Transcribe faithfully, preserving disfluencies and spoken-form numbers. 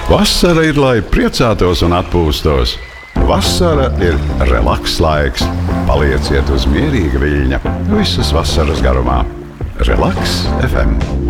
Vasara ir, lai priecātos un atpūstos. Vasara ir relaks laiks. Palieciet uz mierīga viļņa visus vasaras garumā. Relaks F M.